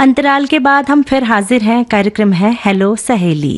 अंतराल के बाद हम फिर हाजिर हैं। कार्यक्रम है हेलो सहेली।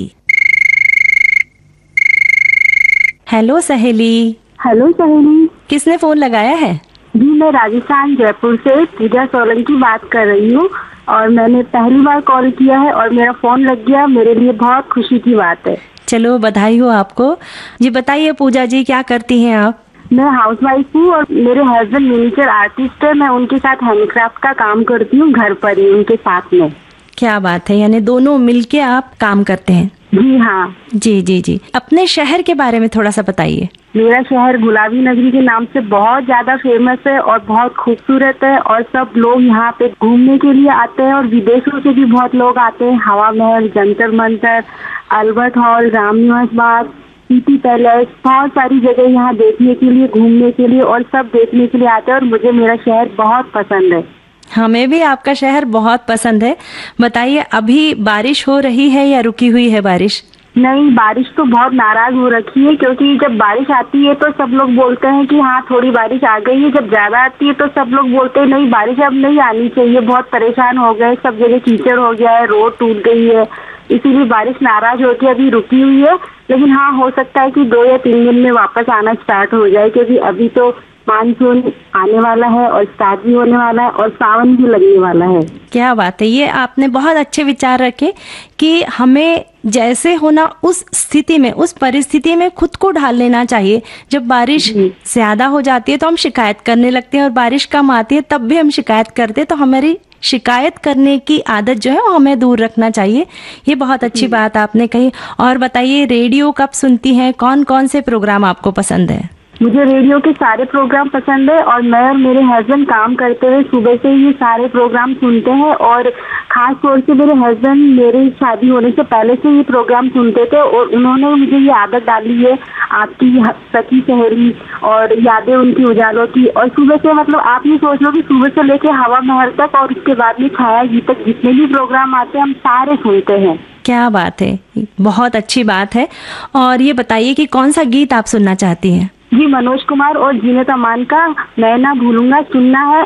हेलो सहेली। हेलो सहेली। किसने फोन लगाया है? जी मैं राजस्थान जयपुर से पूजा सोलंकी बात कर रही हूँ और मैंने पहली बार कॉल किया है और मेरा फोन लग गया। मेरे लिए बहुत खुशी की बात है। चलो बधाई हो आपको। जी बताइए पूजा जी, क्या करती हैं आप? मैं हाउसवाइफ हूँ और मेरे हस्बैंड मिनिएचर आर्टिस्ट है। मैं उनके साथ हैंडक्राफ्ट का काम करती हूँ घर पर ही उनके साथ में। क्या बात है, यानी दोनों मिलके आप काम करते हैं? जी हाँ। जी जी जी। अपने शहर के बारे में थोड़ा सा बताइए। मेरा शहर गुलाबी नगरी के नाम से बहुत ज्यादा फेमस है और बहुत खूबसूरत है और सब लोग यहाँ पे घूमने के लिए आते हैं और विदेशों से भी बहुत लोग आते हैं। हवा महल, Jantar Mantar, Albert hall, Ramniwas Bagh, city palace, बहुत सारी जगह यहाँ देखने के लिए, घूमने के लिए और सब देखने के लिए आते हैं और मुझे मेरा शहर बहुत पसंद है। हमें भी आपका शहर बहुत पसंद है। बताइए, अभी बारिश हो रही है या रुकी हुई है बारिश? नहीं, बारिश तो बहुत नाराज हो रखी है क्योंकि जब बारिश आती है तो सब लोग बोलते हैं कि हाँ थोड़ी बारिश आ गई है। जब ज्यादा आती है तो सब लोग बोलते हैं नहीं बारिश अब नहीं आनी चाहिए, बहुत परेशान हो गए, सब जगह कीचड़ हो गया है, रोड टूट गई है, इसीलिए बारिश नाराज होकर अभी रुकी हुई है। लेकिन हाँ हो सकता है कि 2 या 3 दिन में वापस आना स्टार्ट हो जाए क्योंकि अभी तो मानसून आने वाला है और स्टार्ट भी होने वाला है और सावन भी लगने वाला है। क्या बात है, ये आपने बहुत अच्छे विचार रखे कि हमें जैसे होना उस स्थिति में, उस परिस्थिति में खुद को ढाल लेना चाहिए। जब बारिश ज्यादा हो जाती है तो हम शिकायत करने लगते हैं और बारिश कम आती है तब भी हम शिकायत करते हैं। तो हमारी शिकायत करने की आदत जो है वो हमें दूर रखना चाहिए। ये बहुत अच्छी बात आपने कही। और बताइए, रेडियो कब सुनती हैं? कौन कौन से प्रोग्राम आपको पसंद है? मुझे रेडियो के सारे प्रोग्राम पसंद है और मैं और मेरे हस्बैंड काम करते हुए सुबह से ये सारे प्रोग्राम सुनते हैं और खास तौर से मेरे हस्बैंड मेरी शादी होने से पहले से ये प्रोग्राम सुनते थे और उन्होंने मुझे ये आदत डाली है आपकी सखी सहेली और यादें उनकी उजालों की। और सुबह से मतलब आप ये सोच लो कि सुबह से लेके हवा महल तक और उसके बाद में छाया गीत तक जितने भी प्रोग्राम आते हैं हम सारे सुनते हैं। क्या बात है, बहुत अच्छी बात है। और ये बताइए कि कौन सा गीत आप सुनना चाहती हैं? जी मनोज कुमार और जीनत अमान का मैं ना भूलूंगा सुनना है।